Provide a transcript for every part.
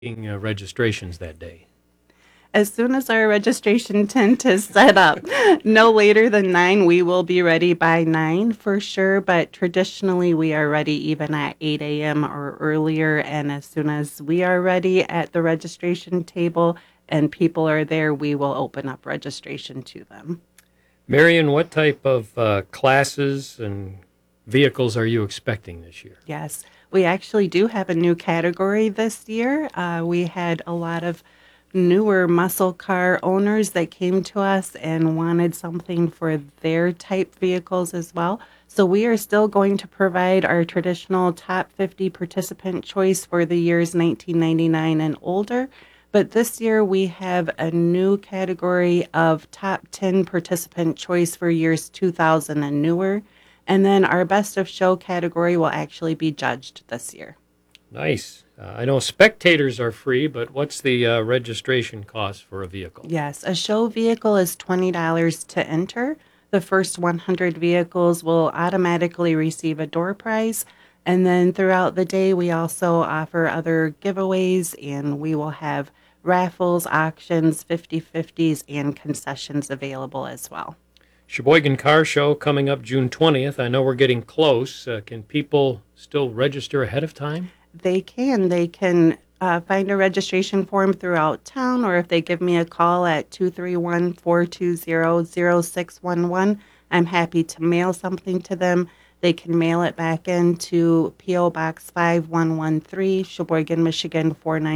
registrations that day? As soon as our registration tent is set up, no later than 9, we will be ready by 9 for sure, but traditionally we are ready even at 8 a.m. or earlier, and as soon as we are ready at the registration table and people are there, we will open up registration to them. Marion, what type of classes and vehicles are you expecting this year? Yes, we actually do have a new category this year. We had a lot of newer muscle car owners that came to us and wanted something for their type vehicles as well. So we are still going to provide our traditional top 50 participant choice for the years 1999 and older. But this year we have a new category of top 10 participant choice for years 2000 and newer. And then our best of show category will actually be judged this year. Nice. I know spectators are free, but what's the registration cost for a vehicle? Yes, a show vehicle is $20 to enter. The first 100 vehicles will automatically receive a door prize. And then throughout the day, we also offer other giveaways, and we will have raffles, auctions, 50/50s, and concessions available as well. Sheboygan Car Show coming up June 20th. I know we're getting close. Can people still register ahead of time? They can. They can find a registration form throughout town, or if they give me a call at 231-420-0611, I'm happy to mail something to them. They can mail it back into P.O. Box 5113, Sheboygan, Michigan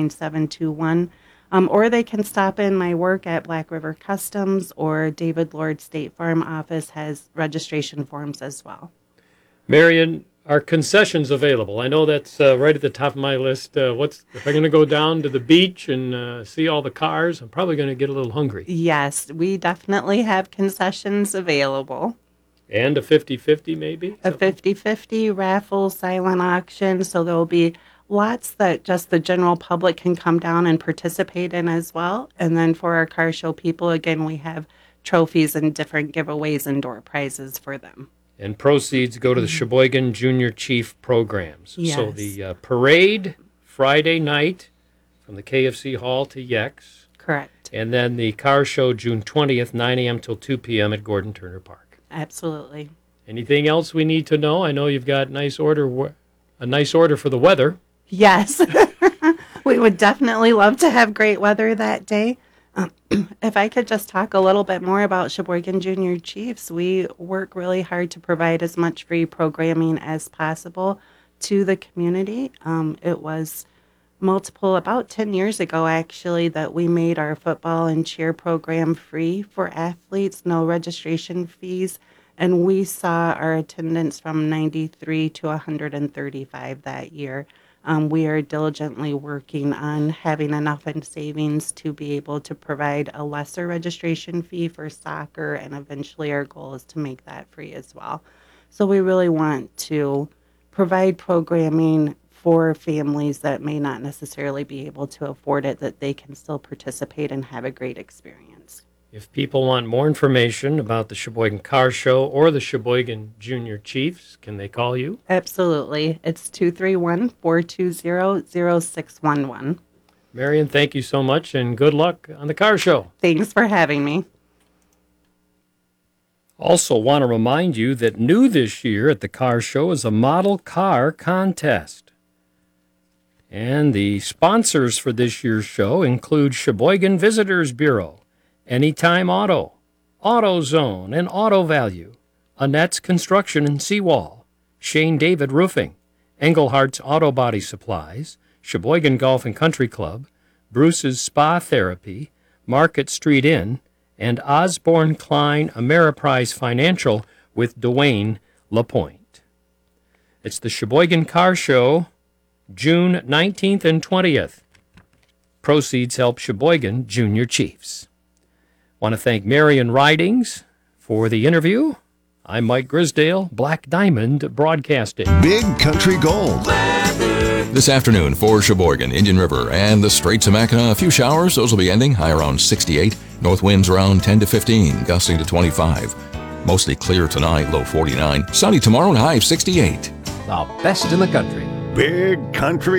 49721. Or they can stop in my work at Black River Customs, or David Lord State Farm office has registration forms as well. Marion, are concessions available? I know that's right at the top of my list. If I'm going to go down to the beach and see all the cars, I'm probably going to get a little hungry. Yes, we definitely have concessions available. And a 50/50 maybe? A 50/50 raffle, silent auction, so there will be lots that just the general public can come down and participate in as well. And then for our car show people, again, we have trophies and different giveaways and door prizes for them. And proceeds go to the Sheboygan Junior Chief programs. Yes. So the parade Friday night from the KFC Hall to Yex. Correct. And then the car show June 20th, 9 a.m. till 2 p.m. at Gordon Turner Park. Absolutely. Anything else we need to know? I know you've got a nice order for the weather. Yes. We would definitely love to have great weather that day. If I could just talk a little bit more about Sheboygan Junior Chiefs, we work really hard to provide as much free programming as possible to the community. It was about 10 years ago, actually, that we made our football and cheer program free for athletes, no registration fees, and we saw our attendance from 93 to 135 that year. We are diligently working on having enough in savings to be able to provide a lesser registration fee for soccer, and eventually our goal is to make that free as well. So we really want to provide programming for families that may not necessarily be able to afford it, that they can still participate and have a great experience. If people want more information about the Sheboygan Car Show or the Sheboygan Junior Chiefs, can they call you? Absolutely. It's 231-420-0611. Marion, thank you so much, and good luck on the car show. Thanks for having me. Also want to remind you that new this year at the car show is a model car contest. And the sponsors for this year's show include Sheboygan Visitors Bureau, Anytime Auto, AutoZone and Auto Value, Annette's Construction and Seawall, Shane David Roofing, Englehart's Auto Body Supplies, Sheboygan Golf and Country Club, Bruce's Spa Therapy, Market Street Inn, and Osborne Klein Ameriprise Financial with Dwayne LaPointe. It's the Sheboygan Car Show, June 19th and 20th. Proceeds help Sheboygan Junior Chiefs. Want to thank Marion Ridings for the interview. I'm Mike Grisdale, Black Diamond Broadcasting. Big Country Gold. This afternoon for Sheboygan, Indian River, and the Straits of Mackinac, a few showers. Those will be ending, high around 68. North winds around 10 to 15, gusting to 25. Mostly clear tonight, low 49. Sunny tomorrow and high of 68. The best in the country. Big Country